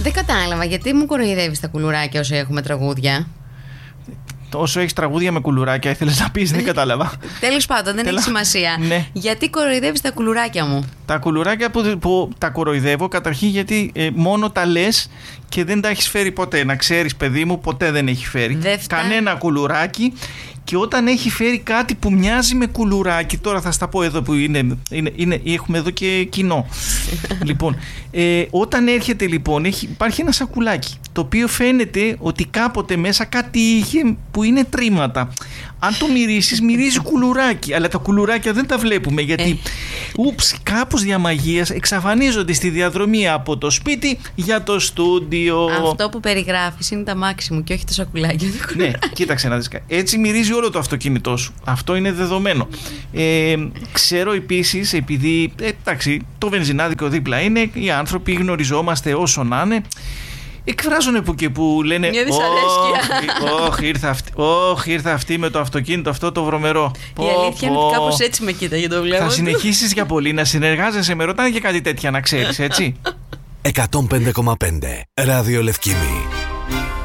Δεν κατάλαβα, γιατί μου κοροϊδεύεις τα κουλουράκια όσο έχουμε τραγούδια. Όσο έχεις τραγούδια με κουλουράκια, ήθελες να πεις, δεν κατάλαβα. Τέλος πάντων, δεν έχει σημασία. Ναι. Γιατί κοροϊδεύεις τα κουλουράκια μου? Τα κουλουράκια που τα κοροϊδεύω, καταρχήν γιατί μόνο τα λες και δεν τα έχεις φέρει ποτέ. Να ξέρεις, παιδί μου, ποτέ δεν έχει φέρει κανένα κουλουράκι. Και όταν έχει φέρει κάτι που μοιάζει με κουλουράκι, τώρα θα στα πω εδώ που έχουμε εδώ και κοινό. Λοιπόν, όταν έρχεται λοιπόν, υπάρχει ένα σακουλάκι, το οποίο φαίνεται ότι κάποτε μέσα κάτι είχε που είναι τρίματα. Αν το μυρίσεις, μυρίζει κουλουράκι, αλλά τα κουλουράκια δεν τα βλέπουμε γιατί κάπως δια μαγείας εξαφανίζονται στη διαδρομή από το σπίτι για το στούντιο. Αυτό που περιγράφεις είναι τα μάξι μου και όχι το σακουλάκι. Ναι, κοίταξε να δεις. Έτσι μυρίζει όλο το αυτοκίνητό σου. Αυτό είναι δεδομένο. Ξέρω επίσης, επειδή εντάξει, το βενζινάδικο δίπλα είναι, οι άνθρωποι γνωριζόμαστε όσο να είναι, εκφράζουν που και που λένε μια δυσαρέσκεια. Όχι, ήρθε αυτή με το αυτοκίνητο αυτό το βρωμερό. Η αλήθεια είναι ότι κάπως έτσι με κοίταγε το βλέπω. Θα συνεχίσεις για πολύ να συνεργάζεσαι, με ρωτάνε και κάτι τέτοια να ξέρεις, έτσι. 105,5 Ράδιο Λευκήμη.